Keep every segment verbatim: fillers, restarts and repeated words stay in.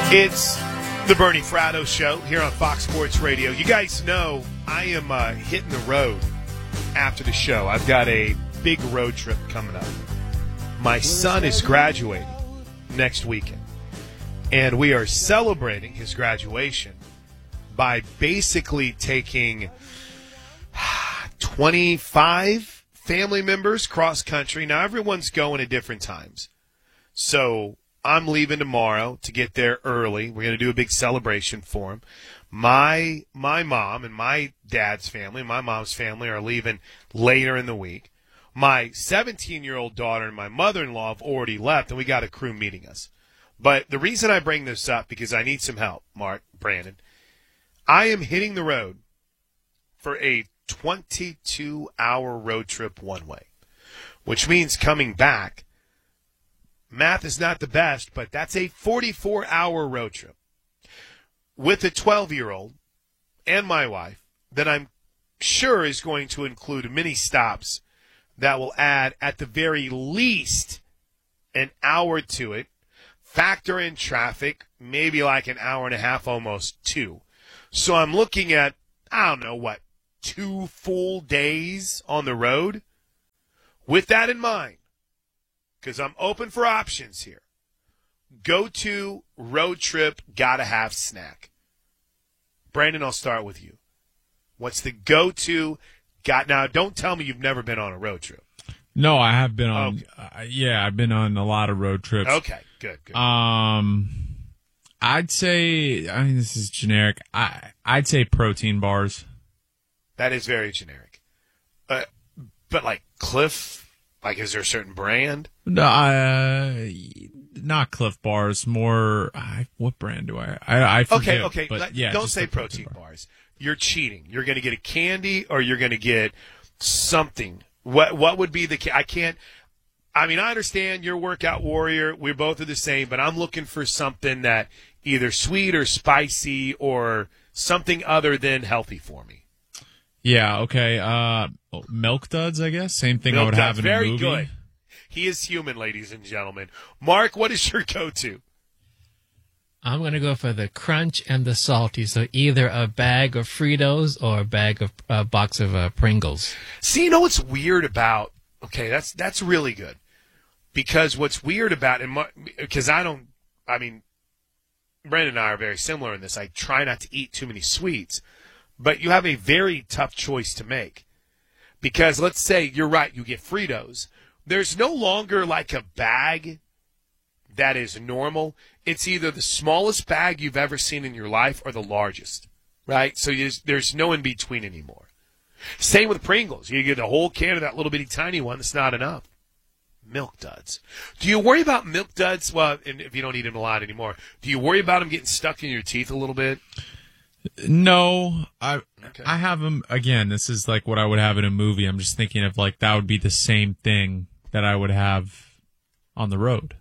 It's the Bernie Fratto Show here on Fox Sports Radio. You guys know I am uh, hitting the road after the show. I've got a big road trip coming up. My son is graduating next weekend, and we are celebrating his graduation by basically taking twenty-five family members cross country. Now, everyone's going at different times. So I'm leaving tomorrow to get there early. We're going to do a big celebration for him. My my mom and my dad's family, my mom's family, are leaving later in the week. My seventeen-year-old daughter and my mother-in-law have already left, and we got a crew meeting us. But the reason I bring this up, because I need some help, Mark, Brandon, I am hitting the road for a twenty-two hour road trip one way, which means coming back. Math is not the best, but that's a forty-four hour road trip with a twelve-year-old and my wife that I'm sure is going to include many stops that will add at the very least an hour to it. Factor in traffic, maybe like an hour and a half, almost two. So I'm looking at, I don't know, what, two full days on the road? With that in mind, because I'm open for options here, go to road trip, gotta have snack. Brandon, I'll start with you. What's the go-to? Got now? Don't tell me you've never been on a road trip. No, I have been on. Okay. Uh, yeah, I've been on a lot of road trips. Okay, good, good. Um, I'd say. I mean, this is generic. I I'd say protein bars. That is very generic. Uh, but like Cliff, like is there a certain brand? No, uh, not Cliff bars. More. I, what brand do I? I, I forget. Okay, okay. But Let, yeah, don't just say the protein, bar. bars. You're cheating. You're going to get a candy, or you're going to get something. What what would be the? I can't. I mean, I understand you're a workout warrior. We both are the same, but I'm looking for something that either sweet or spicy or something other than healthy for me. Yeah. Okay. Uh, Milk Duds, I guess. Same thing Milk I would Duds, have in very a movie. good. He is human, ladies and gentlemen. Mark, what is your go-to? I'm going to go for the crunch and the salty. So either a bag of Fritos or a bag of a box of uh, Pringles. See, you know what's weird about? Okay, that's that's really good. Because what's weird about and because I don't, I mean, Brandon and I are very similar in this. I try not to eat too many sweets, but you have a very tough choice to make. Because let's say you're right, you get Fritos. There's no longer like a bag that is normal. It's either the smallest bag you've ever seen in your life or the largest, right? So there's, there's no in between anymore. Same with Pringles. You get a whole can of that little bitty tiny one. That's not enough. Milk Duds. Do you worry about Milk Duds? Well, and if you don't eat them a lot anymore, do you worry about them getting stuck in your teeth a little bit? No, I Okay. I have them again. This is like what I would have in a movie. I'm just thinking of like that would be the same thing that I would have on the road.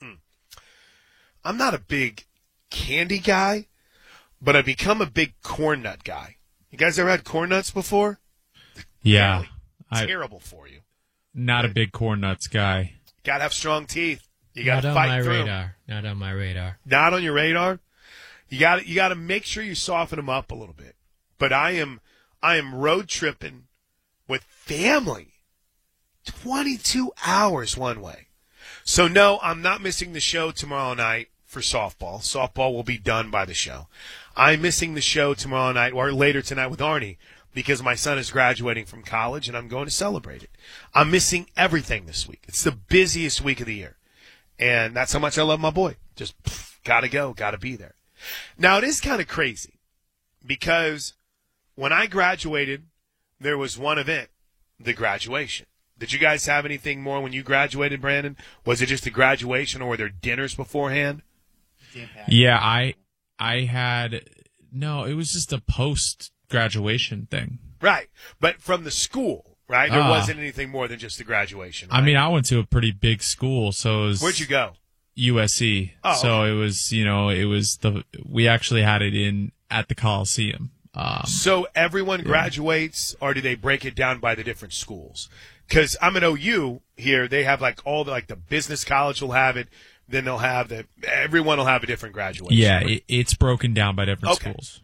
I'm not a big candy guy, but I've become a big corn nut guy. You guys ever had corn nuts before? Yeah, Really I, terrible for you. not a big corn nuts guy. Got to have strong teeth. You got Not to on fight my through. radar. Not on my radar. Not on your radar. You got you got to make sure you soften them up a little bit. But I am I am road tripping with family. twenty-two hours one way. So no, I'm not missing the show tomorrow night for softball. Softball will be done by the show. I'm missing the show tomorrow night or later tonight with Arnie because my son is graduating from college and I'm going to celebrate it. I'm missing everything this week. It's the busiest week of the year. And that's how much I love my boy. Just pff, gotta go, gotta be there. Now, it is kind of crazy because when I graduated, there was one event, the graduation. Did you guys have anything more when you graduated, Brandon? Was it just the graduation or were there dinners beforehand? Yeah, I I had no. It was just a post graduation thing. Right, but from the school, right? There Ah. wasn't anything more than just the graduation. I right? mean, I went to a pretty big school, so it was Where'd you go? U S C. Oh, so okay. it was, you know, it was the we actually had it in at the Coliseum. Um, So everyone graduates, or do they break it down by the different schools? Because I'm at O U here. They have like all the, like the business college will have it. then they'll have the everyone will have a different graduation. Yeah, it, it's broken down by different Okay. schools.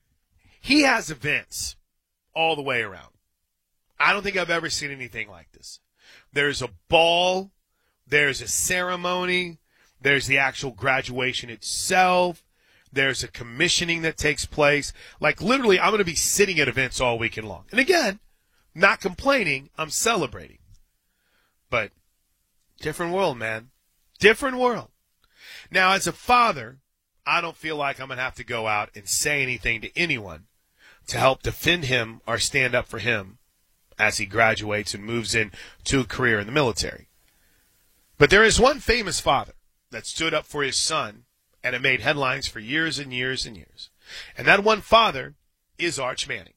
He has events all the way around. I don't think I've ever seen anything like this. There's a ball, there's a ceremony, there's the actual graduation itself, there's a commissioning that takes place. Like, literally, I'm going to be sitting at events all weekend long. And again, not complaining, I'm celebrating. But different world, man. Different world. Now, as a father, I don't feel like I'm going to have to go out and say anything to anyone to help defend him or stand up for him as he graduates and moves into a career in the military. But there is one famous father that stood up for his son, and it made headlines for years and years and years. And that one father is Arch Manning.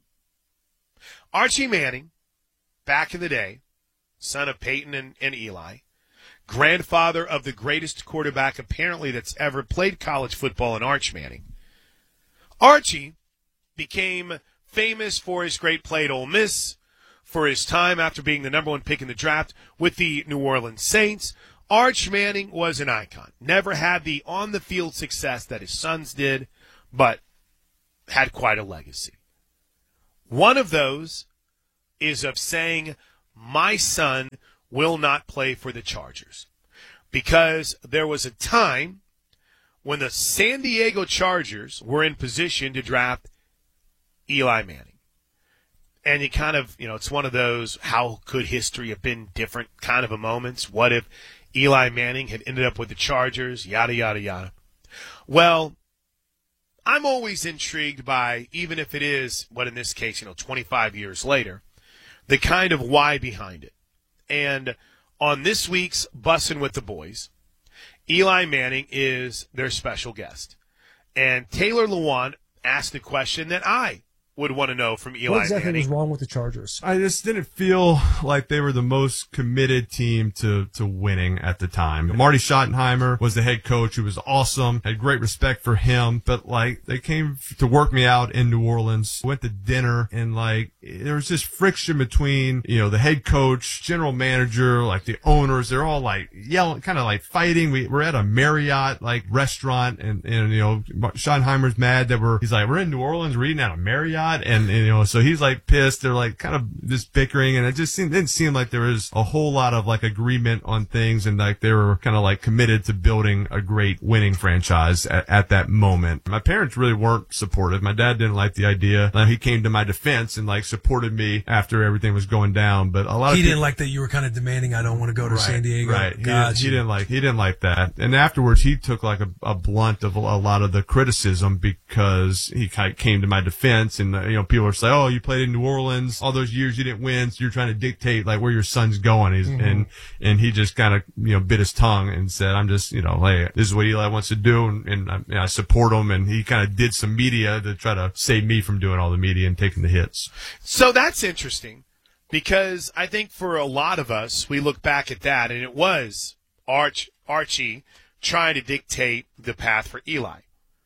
Archie Manning, back in the day, son of Peyton and, and Eli, grandfather of the greatest quarterback apparently that's ever played college football in Arch Manning. Archie became famous for his great play at Ole Miss, for his time after being the number one pick in the draft with the New Orleans Saints. Arch Manning was an icon. Never had the on-the-field success that his sons did, but had quite a legacy. One of those is of saying, my son will not play for the Chargers. Because there was a time when the San Diego Chargers were in position to draft Eli Manning. And you kind of, you know, it's one of those, how could history have been different kind of a moments? What if Eli Manning had ended up with the Chargers, yada, yada, yada. Well, I'm always intrigued by, even if it is, what in this case, you know, twenty-five years later, the kind of why behind it. And on this week's Bussin' with the Boys, Eli Manning is their special guest. And Taylor Lewan asked a question that I would want to know from Eli What exactly Manning. was wrong with the Chargers? I just didn't feel like they were the most committed team to, to winning at the time. Marty Schottenheimer was the head coach, who was awesome, had great respect for him, but like they came to work me out in New Orleans, went to dinner, and like there was just friction between, you know, the head coach, general manager, like the owners. They're all like yelling, kind of like fighting. We, we're at a Marriott like restaurant, and, and you know, Schottenheimer's mad that we're, he's like, we're in New Orleans, we're eating at a Marriott. And, and, you know, so he's like pissed. They're like kind of just bickering, and it just seemed, didn't seem like there was a whole lot of like agreement on things, and like they were kind of like committed to building a great winning franchise at, at that moment. My parents really weren't supportive. My dad didn't like the idea. Like, he came to my defense and like supported me after everything was going down. But a lot of he people, didn't like that you were kind of demanding, I don't want to go to right, San Diego. Right. He, Gotcha. didn't, he didn't like, he didn't like that. And afterwards he took like a, a blunt of a, a lot of the criticism, because he kind of came to my defense, and, uh, you know, people are saying, oh, you played in New Orleans all those years, you didn't win, so you're trying to dictate like where your son's going. He's, mm-hmm. and, and he just kind of, you know, bit his tongue and said, I'm just, you know, hey, this is what Eli wants to do. And, and I, you know, I support him. And he kind of did some media to try to save me from doing all the media and taking the hits. So that's interesting, because I think for a lot of us, we look back at that, and it was Arch, Archie trying to dictate the path for Eli.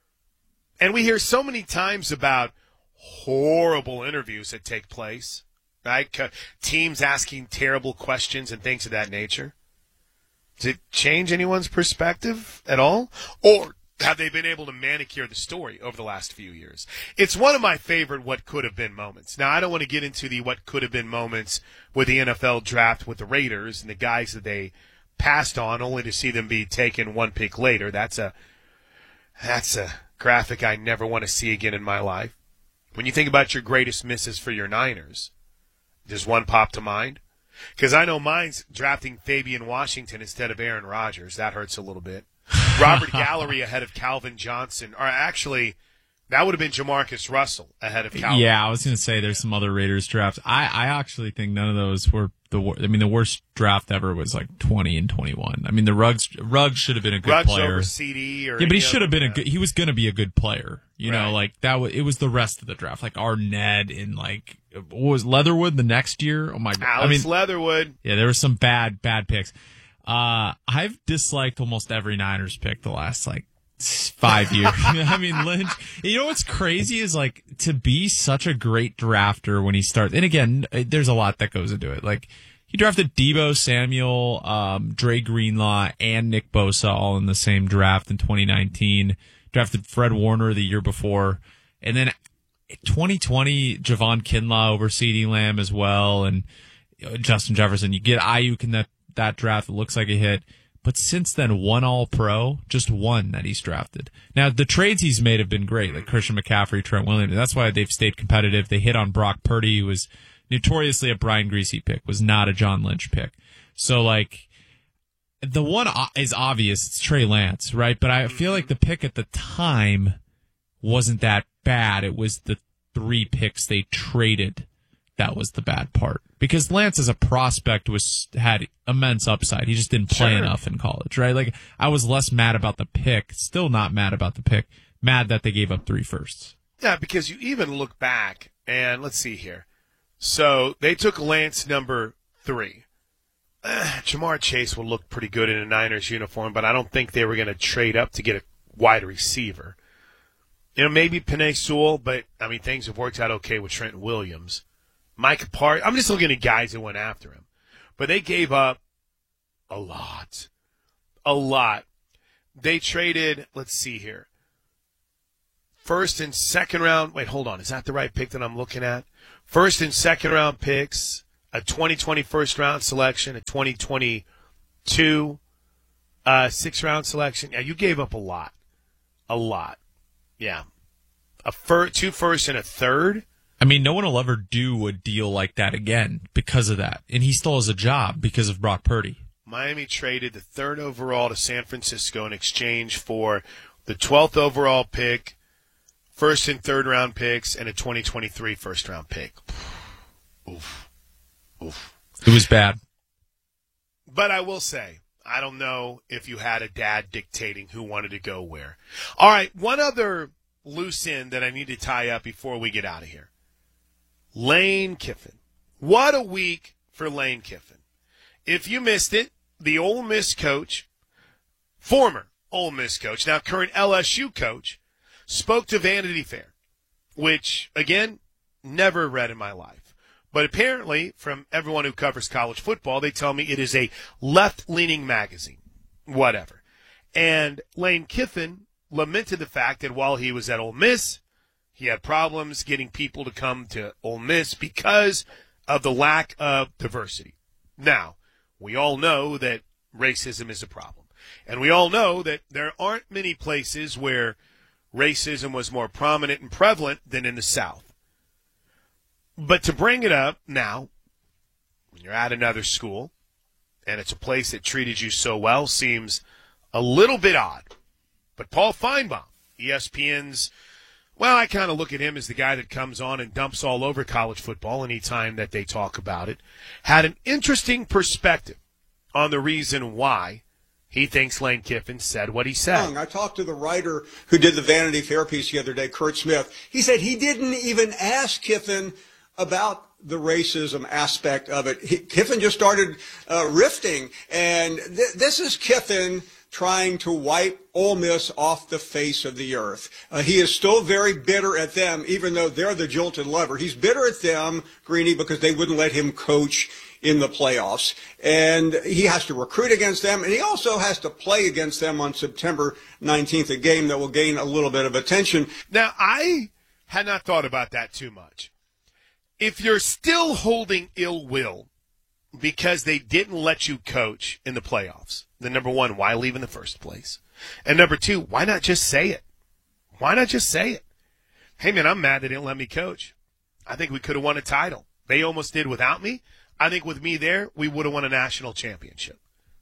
And we hear so many times about horrible interviews that take place, right? Uh, teams asking terrible questions and things of that nature. Does it change anyone's perspective at all? Or have they been able to manicure the story over the last few years? It's one of my favorite what could have been moments. Now, I don't want to get into the what could have been moments with the N F L draft with the Raiders and the guys that they passed on only to see them be taken one pick later. That's a, that's a graphic I never want to see again in my life. When you think about your greatest misses for your Niners, does one pop to mind? Because I know mine's drafting Fabian Washington instead of Aaron Rodgers. That hurts a little bit. Robert Gallery ahead of Calvin Johnson. Or actually, that would have been Jamarcus Russell ahead of Calvin. Yeah, I was going to say there's some other Raiders drafts. I, I actually think none of those were the wor- I mean, the worst draft ever was like twenty and twenty-one. I mean, the Ruggs, Ruggs should have been a good Ruggs player. over C D or yeah, but he any should have other- been a good, he was going to be a good player. You Right. know, like that was, it was the rest of the draft, like Arnett and like, what was Leatherwood the next year? Oh my God. Alex I mean, Leatherwood. yeah, there were some bad, bad picks. Uh, I've disliked almost every Niners pick the last like five years. I mean, Lynch, you know what's crazy is like to be such a great drafter when he starts, and again, there's a lot that goes into it. Like He drafted Deebo Samuel, um, Dre Greenlaw, and Nick Bosa all in the same draft in twenty nineteen. Drafted Fred Warner the year before. And then twenty twenty, Javon Kinlaw over CeeDee Lamb as well, and Justin Jefferson. You get Ayuk in that, that draft. It looks like a hit. But since then, one All-Pro, just one that he's drafted. Now, the trades he's made have been great, like Christian McCaffrey, Trent Williams. That's why they've stayed competitive. They hit on Brock Purdy, who was notoriously a Brian Griese pick, was not a John Lynch pick. So, like, the one is obvious. It's Trey Lance, right? But I feel like the pick at the time wasn't that bad. It was the three picks they traded that was the bad part. Because Lance as a prospect was had immense upside. He just didn't play Sure. enough in college, right? Like, I was less mad about the pick, still not mad about the pick, mad that they gave up three firsts. Yeah, because you even look back, and let's see here. So they took Lance number three. Uh, Jamar Chase will look pretty good in a Niners uniform, but I don't think they were going to trade up to get a wide receiver. You know, maybe Penei Sewell, but, I mean, things have worked out okay with Trent Williams. Micah Parsons. I'm just looking at guys that went after him. But they gave up a lot. A lot. They traded, let's see here, first and second round. Wait, hold on. Is that the right pick that I'm looking at? First and second round picks, a twenty twenty first round selection, a twenty twenty-two uh, sixth round selection. Yeah, you gave up a lot. A lot. Yeah. A fir- two firsts and a third. I mean, no one will ever do a deal like that again because of that. And he still has a job because of Brock Purdy. Miami traded the third overall to San Francisco in exchange for the twelfth overall pick, first and third round picks, and a twenty twenty-three first round pick. Oof. Oof. It was bad. But I will say, I don't know if you had a dad dictating who wanted to go where. All right, one other loose end that I need to tie up before we get out of here. Lane Kiffin. What a week for Lane Kiffin. If you missed it, the Ole Miss coach, former Ole Miss coach, now current L S U coach, spoke to Vanity Fair, which, again, never read in my life. But apparently, from everyone who covers college football, they tell me it is a left-leaning magazine. Whatever. And Lane Kiffin lamented the fact that while he was at Ole Miss, he had problems getting people to come to Ole Miss because of the lack of diversity. Now, we all know that racism is a problem. And we all know that there aren't many places where racism was more prominent and prevalent than in the South. But to bring it up now, when you're at another school, and it's a place that treated you so well, seems a little bit odd. But Paul Feinbaum, E S P N's, well, I kind of look at him as the guy that comes on and dumps all over college football anytime that they talk about it, had an interesting perspective on the reason why he thinks Lane Kiffin said what he said. I talked to the writer who did the Vanity Fair piece the other day, Kurt Smith. He said he didn't even ask Kiffin about the racism aspect of it. He, Kiffin just started uh, riffing, and th- this is Kiffin trying to wipe Ole Miss off the face of the earth. Uh, he is still very bitter at them, even though they're the jilted lover. He's bitter at them, Greeny, because they wouldn't let him coach in the playoffs. And he has to recruit against them, and he also has to play against them on September nineteenth, a game that will gain a little bit of attention. Now, I had not thought about that too much. If you're still holding ill will because they didn't let you coach in the playoffs, then number one, why leave in the first place? And number two, why not just say it? Why not just say it? Hey, man, I'm mad they didn't let me coach. I think we could have won a title. They almost did without me. I think with me there, we would have won a national championship.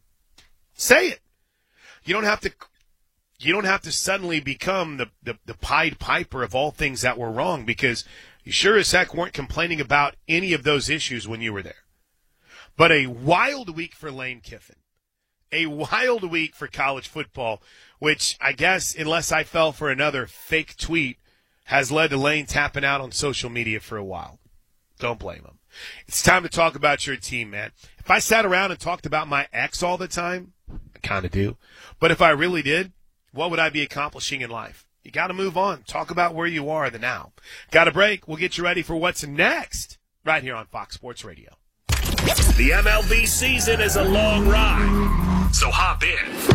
Say it. You don't have to you don't have to suddenly become the, the, the Pied Piper of all things that were wrong, because you sure as heck weren't complaining about any of those issues when you were there. But a wild week for Lane Kiffin. A wild week for college football, which I guess, unless I fell for another fake tweet, has led to Lane tapping out on social media for a while. Don't blame him. It's time to talk about your team, man. If I sat around and talked about my ex all the time, I kind of do. But if I really did, what would I be accomplishing in life? You got to move on. Talk about where you are, the now. Got a break. We'll get you ready for what's next right here on Fox Sports Radio. The M L B season is a long ride, so hop in